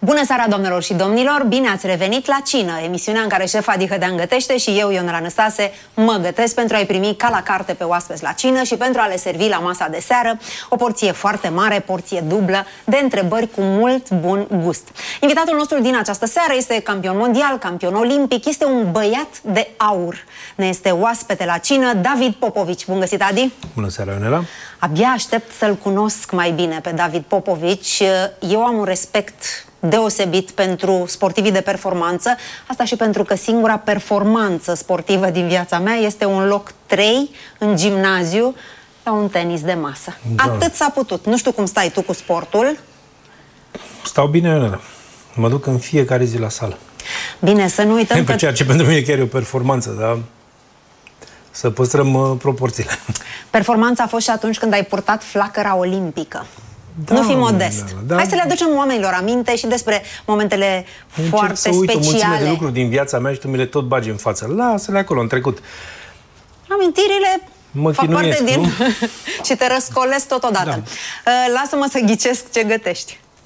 Bună seara, doamnelor și domnilor! Bine ați revenit la Cină, emisiunea în care șefa Adi Hădean gătește și eu, Ionela Năstase, mă gătesc pentru a-i primi ca la carte pe oaspeți la cină și pentru a le servi la masa de seară o porție foarte mare, porție dublă, de întrebări cu mult bun gust. Invitatul nostru din această seară este campion mondial, campion olimpic, este un băiat de aur. Ne este oaspete la cină, David Popovici. Bun găsit, Adi! Bună seara, Ionela! Abia aștept să-l cunosc mai bine pe David Popovici. Eu am un respect deosebit pentru sportivii de performanță, asta și pentru că singura performanță sportivă din viața mea este un loc 3 în gimnaziu la un tenis de masă. Da. Atât s-a putut. Nu știu cum stai tu cu sportul. Stau bine, Ionela. Mă duc în fiecare zi la sală. Bine, să nu uităm că... Ceea ce pentru mine chiar e o performanță, dar să păstrăm proporțiile. Performanța a fost și atunci când ai purtat flacăra olimpică. Da, nu fi modest. Da. Hai să le aducem oamenilor aminte și despre momentele foarte speciale. Încerc să uit o mulțime de lucruri din viața mea și tu mi le tot bagi în față. Lasă-le acolo, în trecut. Amintirile fac parte din... nu? și te răscolesc totodată. Da. Lasă-mă să ghicesc ce gătești.